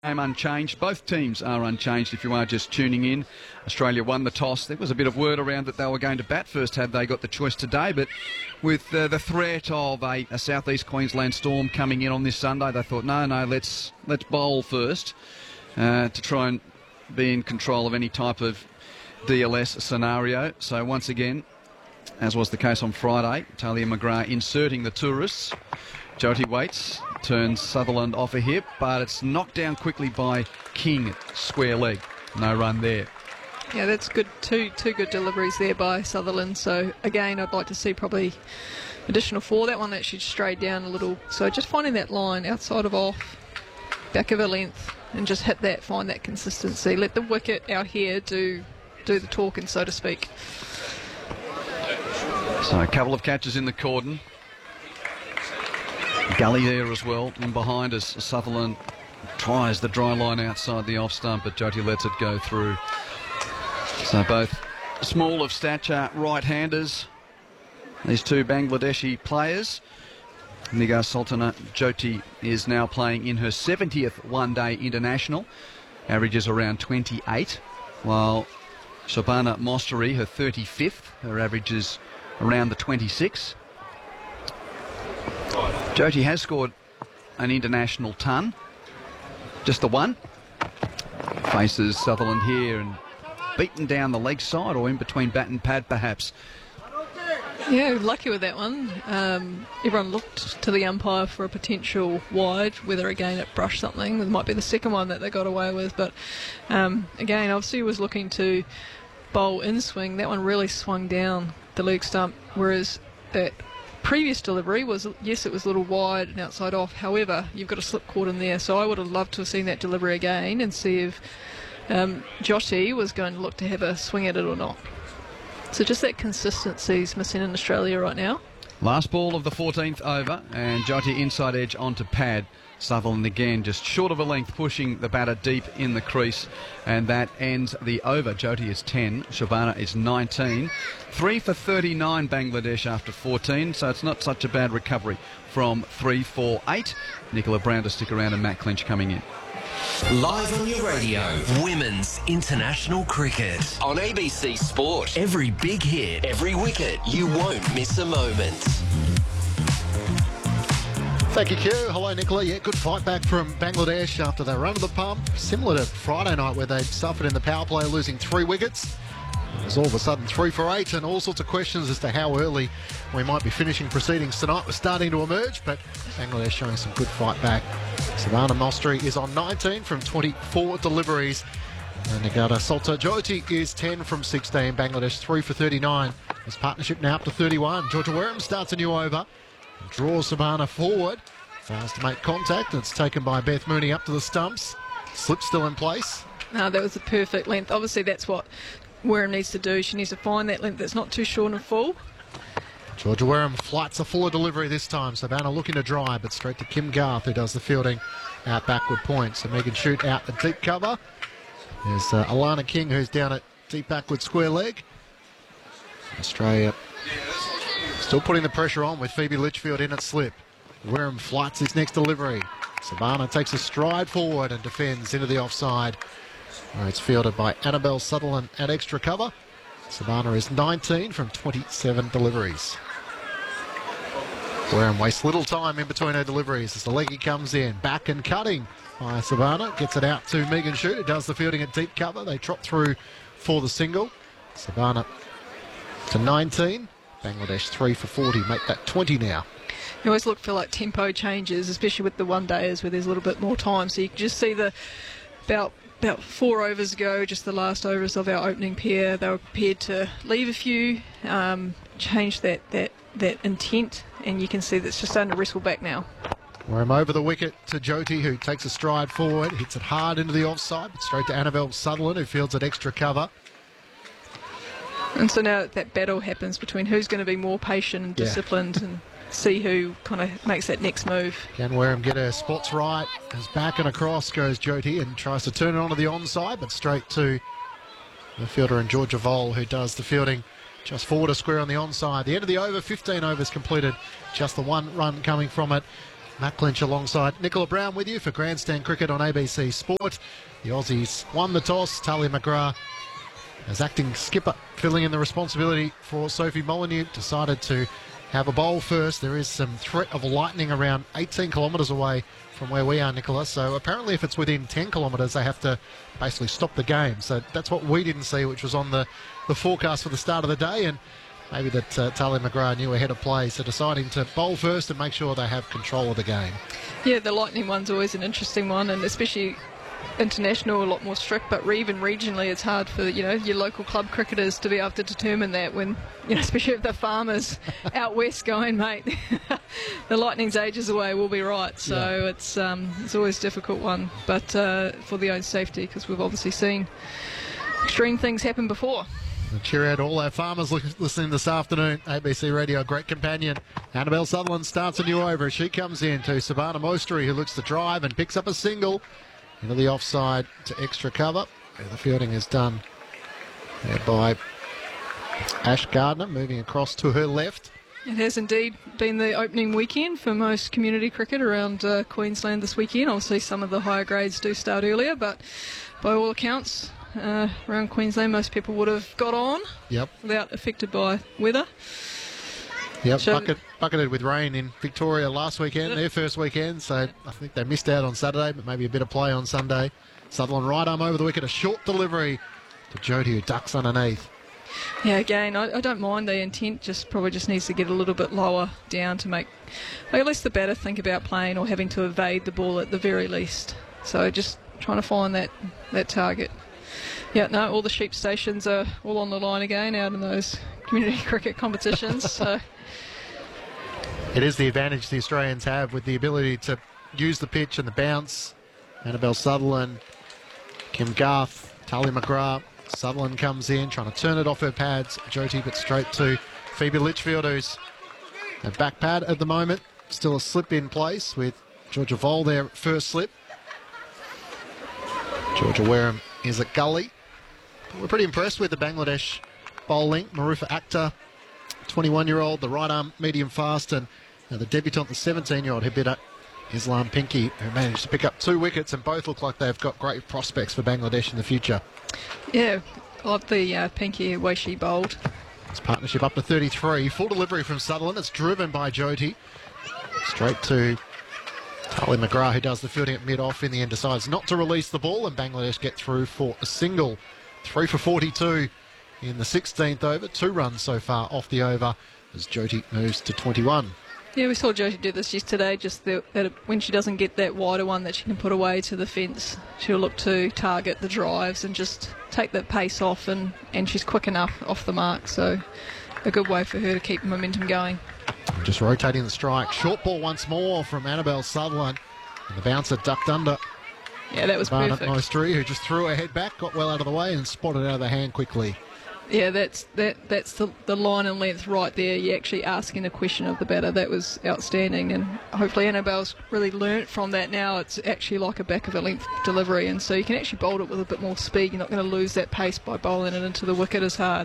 Game unchanged. Both teams are unchanged if you are just tuning in. Australia won the toss. There was a bit of word around that they were going to bat first had they got the choice today, but with the threat of a southeast Queensland storm coming in on this Sunday, they thought, no, let's bowl first to try and be in control of any type of DLS scenario. So once again, as was the case on Friday, Talia McGrath inserting the tourists. Jyoti waits, turns Sutherland off a hip, but it's knocked down quickly by King, square leg. No run there. Yeah, that's good. Two good deliveries there by Sutherland. So again, I'd like to see probably additional 4. That one actually strayed down a little. So just finding that line outside of off, back of a length, and just hit that, find that consistency. Let the wicket out here do the talking, so to speak. So a couple of catches in the cordon. Gully there as well, and behind us Sutherland tries the dry line outside the off stump, but Jyoti lets it go through. So both small of stature right-handers, these two Bangladeshi players. Nigar Sultana Jyoti is now playing in her 70th one-day international, averages around 28, while Shabana Mostari, her 35th, her average is around the 26. Jyoti has scored an international ton, just the one. Faces Sutherland here and beaten down the leg side or in between bat and pad perhaps. Yeah, lucky with that one. Everyone looked to the umpire for a potential wide, whether again it brushed something. It might be the second one that they got away with, but again, obviously he was looking to bowl in swing. That one really swung down the leg stump, whereas that previous delivery was, yes, it was a little wide and outside off. However, you've got a slip cord in there, so I would have loved to have seen that delivery again and see if Jyoti was going to look to have a swing at it or not. So just that consistency is missing in Australia right now. Last ball of the 14th over, and Jyoti inside edge onto pad. Sutherland again just short of a length, pushing the batter deep in the crease, and that ends the over. Jyoti is 10, Shabana is 19. 3 for 39 Bangladesh after 14, so it's not such a bad recovery from 3 for 8. Nicola Brown to stick around, and Matt Clinch coming in. Live on your radio, Women's International Cricket on ABC Sport. Every big hit, every wicket, you won't miss a moment. Thank you, Q. Hello, Nicola. Yeah, good fight back from Bangladesh after they run to the pump. Similar to Friday night where they suffered in the power play, losing 3 wickets. It was all of a sudden 3 for 8, and all sorts of questions as to how early we might be finishing proceedings tonight were starting to emerge, but Bangladesh showing some good fight back. Savannah Mostri is on 19 from 24 deliveries, and Nigar Sultana Jyoti is 10 from 16. Bangladesh 3 for 39. This partnership now up to 31. Georgia Wareham starts a new over. Draws Savannah forward. Fails to make contact, and it's taken by Beth Mooney up to the stumps. Slip still in place. No, that was a perfect length. Obviously, that's what Wareham needs to do. She needs to find that length that's not too short and full. Georgia Wareham flights a fuller delivery this time. Savannah looking to drive, but straight to Kim Garth, who does the fielding out backward point. So Megan Shute out the deep cover. There's Alana King, who's down at deep backward square leg. Australia still putting the pressure on with Phoebe Litchfield in at slip. Wareham flights his next delivery. Savannah takes a stride forward and defends into the offside, where it's fielded by Annabelle Sutherland at extra cover. Savannah is 19 from 27 deliveries. Wareham wastes little time in between her deliveries as the leggy comes in. Back and cutting by Savannah. Gets it out to Megan Shute, who does the fielding at deep cover. They trot through for the single. Savannah to 19. Bangladesh 3 for 40. Make that 20 now. You always look for like tempo changes, especially with the one-dayers where there's a little bit more time. So you can just see about 4 overs ago, just the last overs of our opening pair, they were prepared to leave a few, change that intent, and you can see that's just starting to wrestle back now. Wareham over the wicket to Jyoti, who takes a stride forward, hits it hard into the offside, but straight to Annabelle Sutherland, who fields at extra cover. And so now that battle happens between who's going to be more patient and disciplined and see who kind of makes that next move. Can Wareham get her spots right? As back and across goes Jyoti and tries to turn it onto the onside, but straight to the fielder and Georgia Vole, who does the fielding just forward a square on the onside. The end of the over, 15 overs completed, just the 1 run coming from it. Matt Clinch alongside Nicola Brown with you for Grandstand Cricket on ABC Sport. The Aussies won the toss. Talia McGrath, as acting skipper, filling in the responsibility for Sophie Molyneux, decided to have a bowl first. There is some threat of lightning around 18 kilometres away from where we are, Nicola. So apparently if it's within 10 kilometres, they have to basically stop the game. So that's what we didn't see, which was on the forecast for the start of the day. And maybe that Talia McGrath knew ahead of play, so deciding to bowl first and make sure they have control of the game. Yeah, the lightning one's always an interesting one, and especially international, a lot more strict, but even regionally it's hard for your local club cricketers to be able to determine that when, especially if the farmers out west going, mate, the lightning's ages away, we'll be right. So it's always a difficult one, but for their own safety, because we've obviously seen extreme things happen before. Cheer out all our farmers listening this afternoon. ABC Radio, great companion. Annabelle Sutherland starts a new over. She comes in to Savannah Mostri, who looks to drive and picks up a single into the offside to extra cover. The fielding is done there by Ash Gardner, moving across to her left. It has indeed been the opening weekend for most community cricket around Queensland this weekend. Obviously some of the higher grades do start earlier, but by all accounts, around Queensland, most people would have got on without affected by weather. Bucketed with rain in Victoria last weekend, their first weekend, so I think they missed out on Saturday, but maybe a bit of play on Sunday. Sutherland right arm over the wicket, a short delivery to Jodie, who ducks underneath. Yeah, again, I don't mind the intent, probably just needs to get a little bit lower down to make at least the batter think about playing or having to evade the ball at the very least. So just trying to find that target. Yeah, no, all the sheep stations are all on the line again out in those community cricket competitions. So it is the advantage the Australians have with the ability to use the pitch and the bounce. Annabelle Sutherland, Kim Garth, Talia McGrath. Sutherland comes in, trying to turn it off her pads. Jyoti, but straight to Phoebe Litchfield, who's a back pad at the moment. Still a slip in place with Georgia Vole there, first slip. Georgia Wareham is at gully. We're pretty impressed with the Bangladesh bowling. Marufa Akhtar, 21-year-old, the right arm medium fast, and the debutant, the 17-year-old hitter, Islam Pinky, who managed to pick up 2 wickets, and both look like they've got great prospects for Bangladesh in the future. Yeah, I like the Pinky way she bowled. This partnership up to 33. Full delivery from Sutherland. It's driven by Jyoti. Straight to Talia McGrath, who does the fielding at mid-off. In the end, decides not to release the ball, and Bangladesh get through for a single. 3 for 42 in the 16th over. 2 runs so far off the over as Jyoti moves to 21. Yeah, we saw Jyoti do this yesterday, just that when she doesn't get that wider one that she can put away to the fence, she'll look to target the drives and just take that pace off, and she's quick enough off the mark, so a good way for her to keep momentum going. Just rotating the strike. Short ball once more from Annabelle Sutherland, and the bouncer ducked under. Yeah, that was perfect. Mostri, who just threw her head back, got well out of the way and spotted out of the hand quickly. Yeah, that's the line and length right there. You're actually asking a question of the batter. That was outstanding, and hopefully Annabelle's really learnt from that now. It's actually like a back of a length delivery, and so you can actually bowl it with a bit more speed. You're not going to lose that pace by bowling it into the wicket as hard.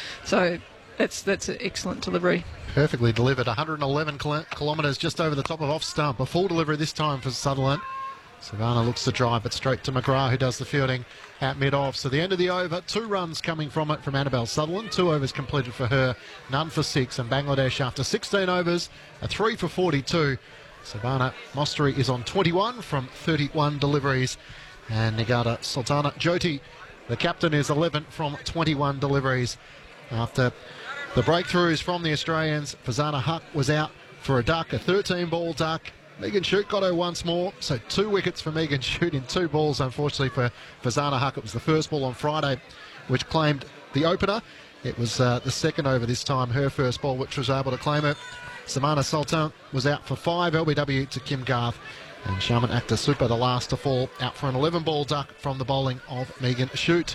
So that's an excellent delivery. Perfectly delivered. 111 kilometres just over the top of off stump. A full delivery this time for Sutherland. Savannah looks to drive, but straight to McGrath, who does the fielding at mid-off. So the end of the over, 2 runs coming from it from Annabelle Sutherland. 2 overs completed for her, none for 6. And Bangladesh, after 16 overs, a 3 for 42. Savannah Mostri is on 21 from 31 deliveries. And Nigata Sultana Jyoti, the captain, is 11 from 21 deliveries. After the breakthroughs from the Australians, Fazana Huq was out for a duck, a 13-ball duck. Megan Shute got her once more, so 2 wickets for Megan Shute in 2 balls, unfortunately for Fazana Huq. It was the first ball on Friday which claimed the opener. It was the second over this time, her first ball, which was able to claim it. Samana Sultan was out for 5, LBW to Kim Garth. And Shaman Akhtar Super, the last to fall, out for an 11-ball duck from the bowling of Megan Shute.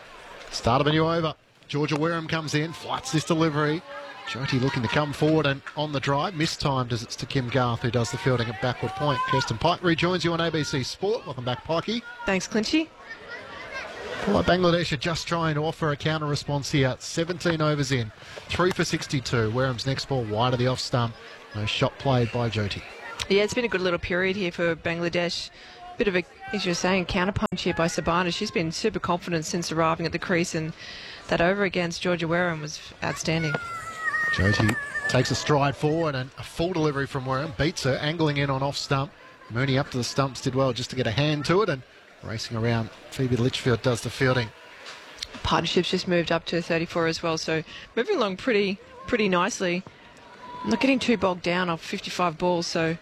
Start of a new over. Georgia Wareham comes in, flights this delivery. Jyoti looking to come forward and on the drive. Mistimed as it's to Kim Garth, who does the fielding at backward point. Kirsten Pike rejoins you on ABC Sport. Welcome back, Pikey. Thanks, Clinchy. Well, Bangladesh are just trying to offer a counter response here. 17 overs in, 3 for 62. Wareham's next ball wide of the off stump. No shot played by Jyoti. Yeah, it's been a good little period here for Bangladesh. Bit of a, as you were saying, counterpunch here by Sabana. She's been super confident since arriving at the crease, and that over against Georgia Wareham was outstanding. Jyoti takes a stride forward and a full delivery from Wareham, beats her, angling in on off stump. Mooney up to the stumps, did well just to get a hand to it, and racing around, Phoebe Litchfield does the fielding. Partnership's just moved up to 34 as well, so moving along pretty nicely. Not getting too bogged down off 55 balls, so...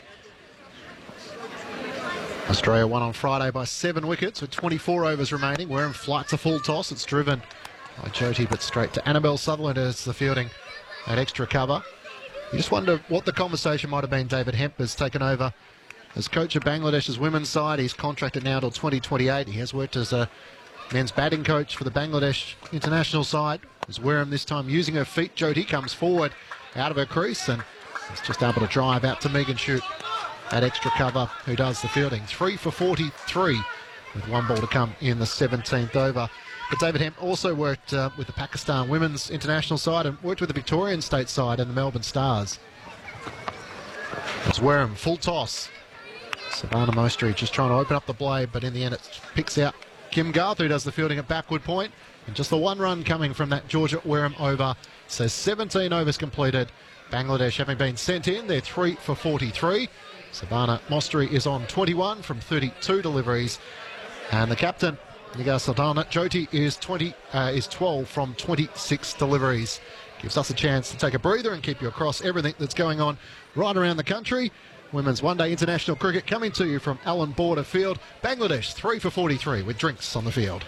Australia won on Friday by 7 wickets with 24 overs remaining. Wareham flights a full toss. It's driven by Jyoti, but straight to Annabelle Sutherland as the fielding at extra cover. You just wonder what the conversation might have been. David Hemp has taken over as coach of Bangladesh's women's side. He's contracted now till 2028. He has worked as a men's batting coach for the Bangladesh international side. As Wareham this time using her feet, Jyoti comes forward out of her crease and is just able to drive out to Megan Shute at extra cover, who does the fielding. 3 for 43 with 1 ball to come in the 17th over. But David Hemp also worked with the Pakistan women's international side and worked with the Victorian state side and the Melbourne Stars. It's Wareham, full toss. Savannah Mostri just trying to open up the blade, but in the end it picks out Kim Garth, who does the fielding at backward point. And just the 1 run coming from that Georgia Wareham over. So 17 overs completed. Bangladesh having been sent in, they're 3 for 43. Savannah Mostri is on 21 from 32 deliveries. And the captain, Nigar Saldana, Jyoti is 12 from 26 deliveries. Gives us a chance to take a breather and keep you across everything that's going on right around the country. Women's one-day international cricket coming to you from Allan Border Field. Bangladesh 3 for 43 with drinks on the field.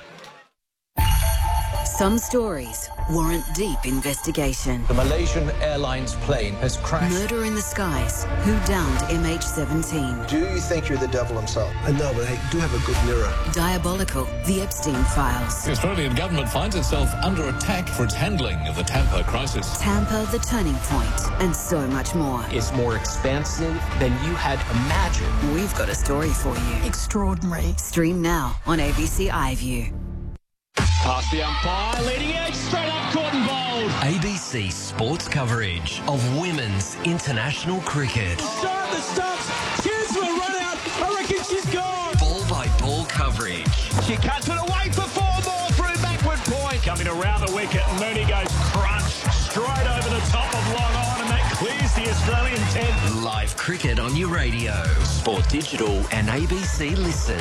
Some stories warrant deep investigation. The Malaysian Airlines plane has crashed. Murder in the skies. Who downed MH17? Do you think you're the devil himself? No, but I do have a good mirror. Diabolical. The Epstein Files. The Australian government finds itself under attack for its handling of the Tampa crisis. Tampa, the turning point, and so much more. It's more expansive than you had imagined. We've got a story for you. Extraordinary. Stream now on ABC iView. Past the umpire, leading edge, straight up, caught and bowled. ABC sports coverage of women's international cricket. Start the stumps, here's a run out, I reckon she's gone. Ball-by-ball coverage. She cuts it away for 4 more through backward point. Coming around the wicket, Mooney goes crunch, straight over the top of long on, and that clears the Australian 10. Live cricket on your radio, Sport Digital and ABC Listen.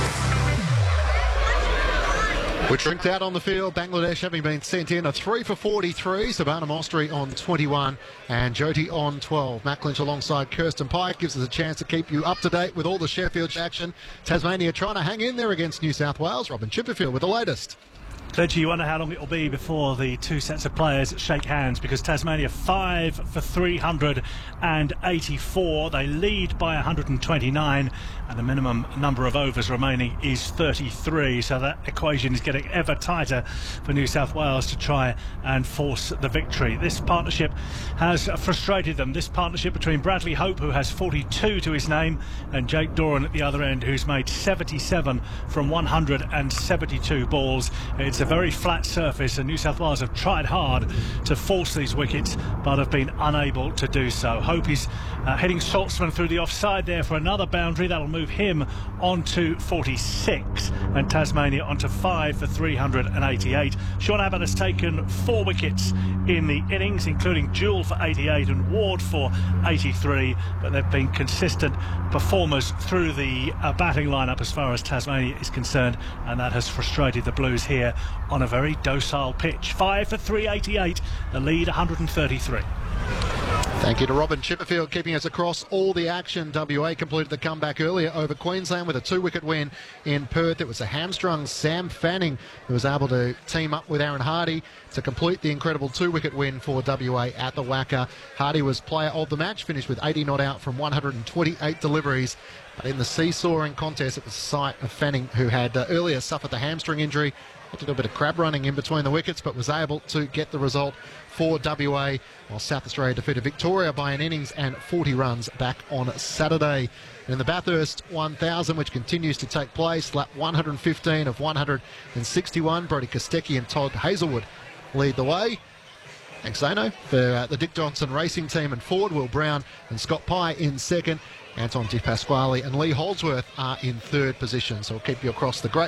We're tricked out on the field. Bangladesh having been sent in, a 3 for 43. Savannah Mostri on 21 and Jyoti on 12. Matt Lynch alongside Kirsten Pike gives us a chance to keep you up to date with all the Sheffield action. Tasmania trying to hang in there against New South Wales. Robin Chipperfield with the latest. Clenchie, you wonder how long it will be before the 2 sets of players shake hands, because Tasmania 5 for 384. They lead by 129, and the minimum number of overs remaining is 33. So that equation is getting ever tighter for New South Wales to try and force the victory. This partnership has frustrated them. This partnership between Bradley Hope, who has 42 to his name, and Jake Doran at the other end, who's made 77 from 172 balls. It's a very flat surface, and New South Wales have tried hard to force these wickets but have been unable to do so. Hope is heading Saltzman through the offside there for another boundary. That'll move him on to 46 and Tasmania on to 5 for 388. Sean Abbott has taken 4 wickets in the innings, including Jewell for 88 and Ward for 83, but they've been consistent performers through the batting lineup as far as Tasmania is concerned, and that has frustrated the Blues here on a very docile pitch. 5 for 388, the lead 133. Thank you to Robin Chipperfield keeping us across all the action. WA completed the comeback earlier over Queensland with a 2-wicket win in Perth. It was a hamstrung Sam Fanning who was able to team up with Aaron Hardy to complete the incredible 2-wicket win for WA at the Wacker. Hardy was player of the match, finished with 80 not out from 128 deliveries. But in the seesawing contest, it was the sight of Fanning, who had earlier suffered the hamstring injury. Had to do a bit of crab running in between the wickets, but was able to get the result for WA, while South Australia defeated Victoria by an innings and 40 runs back on Saturday. And in the Bathurst 1000, which continues to take place, lap 115 of 161, Brodie Kostecki and Todd Hazelwood lead the way. Thanks, Zano, for the Dick Johnson Racing Team and Ford, Will Brown and Scott Pye in second. Anton Di Pasquale and Lee Holdsworth are in third position. So we'll keep you across the Great